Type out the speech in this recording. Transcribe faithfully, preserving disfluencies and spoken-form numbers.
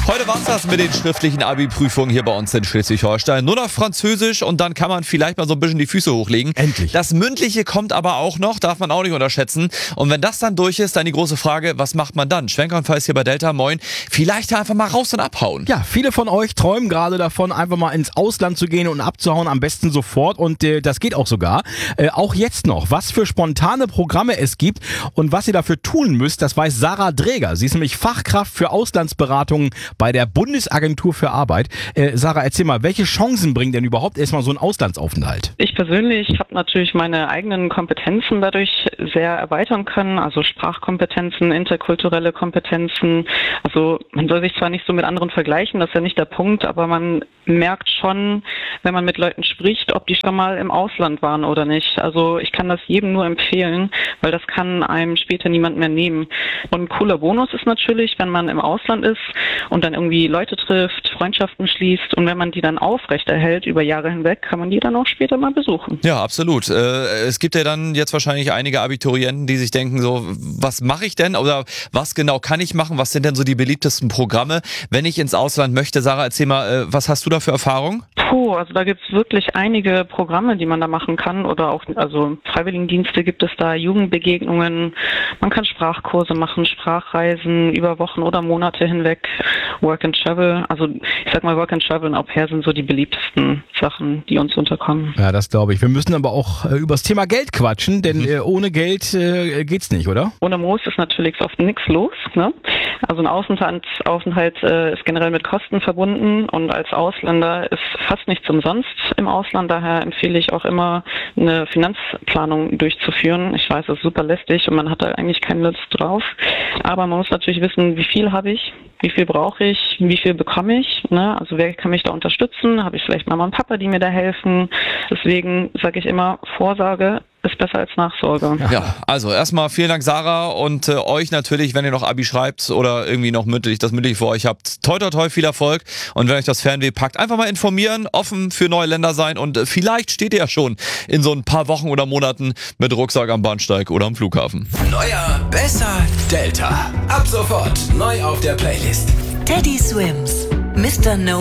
Heute war's das mit den schriftlichen Abi-Prüfungen hier bei uns in Schleswig-Holstein. Nur noch Französisch und dann kann man vielleicht mal so ein bisschen die Füße hochlegen. Endlich. Das Mündliche kommt aber auch noch, darf man auch nicht unterschätzen. Und wenn das dann durch ist, dann die große Frage, was macht man dann? Schwenker ist hier bei Delta, moin. Vielleicht einfach mal raus und abhauen. Ja, viele von euch träumen gerade davon, einfach mal ins Ausland zu gehen und abzuhauen, am besten sofort. Und äh, das geht auch sogar. Äh, auch jetzt noch. Was für spontane Programme es gibt und was ihr dafür tun müsst, das weiß Sarah Dräger. Sie ist nämlich Fachkraft für Auslandsberatungen bei der Bundesagentur für Arbeit. Äh, Sarah, erzähl mal, welche Chancen bringt denn überhaupt erstmal so ein Auslandsaufenthalt? Ich persönlich habe natürlich meine eigenen Kompetenzen dadurch sehr erweitern können, also Sprachkompetenzen, interkulturelle Kompetenzen. Also man soll sich zwar nicht so mit anderen vergleichen, das ist ja nicht der Punkt, aber man merkt schon, wenn man mit Leuten spricht, ob die schon mal im Ausland waren oder nicht. Also ich kann das jedem nur empfehlen, weil das kann einem später niemand mehr nehmen. Und ein cooler Bonus ist natürlich, wenn man im Ausland ist und dann irgendwie Leute trifft, Freundschaften schließt und wenn man die dann aufrechterhält über Jahre hinweg, kann man die dann auch später mal besuchen. Ja, absolut. Äh, es gibt ja dann jetzt wahrscheinlich einige Abiturienten, die sich denken so, was mache ich denn oder was genau kann ich machen? Was sind denn so die beliebtesten Programme, wenn ich ins Ausland möchte? Sarah, erzähl mal, äh, was hast du da für Erfahrung? Puh, also da gibt's wirklich einige Programme, die man da machen kann oder auch, also Freiwilligendienste gibt es da, Jugendbegegnungen, man kann Sprachkurse machen, Sprachreisen über Wochen oder Monate hinweg, Work and Travel, also ich sag mal Work and Travel und Au pair sind so die beliebtesten Sachen, die uns unterkommen. Ja, das glaube ich. Wir müssen aber auch äh, über das Thema Geld quatschen, denn äh, ohne Geld äh, geht's nicht, oder? Ohne Moos ist natürlich oft nichts los, ne? Also ein Aufenthalt äh, ist generell mit Kosten verbunden und als Ausländer ist fast nichts umsonst im Ausland. Daher empfehle ich auch immer, eine Finanzplanung durchzuführen. Ich weiß, es ist super lästig und man hat da eigentlich keine Lust drauf. Aber man muss natürlich wissen, wie viel habe ich, wie viel brauche ich, wie viel bekomme ich, ne? Also wer kann mich da unterstützen? Habe ich vielleicht Mama und Papa, die mir da helfen? Deswegen sage ich immer, Vorsorge ist besser als Nachsorge. Ja, also erstmal vielen Dank, Sarah, und äh, euch natürlich, wenn ihr noch Abi schreibt oder irgendwie noch mündlich, das mündlich vor euch habt. Toi, toi, toi, viel Erfolg. Und wenn euch das Fernweh packt, einfach mal informieren, offen für neue Länder sein und äh, vielleicht steht ihr ja schon in so ein paar Wochen oder Monaten mit Rucksack am Bahnsteig oder am Flughafen. Neuer, besser, Delta. Ab sofort neu auf der Playlist. Teddy Swims, Mister No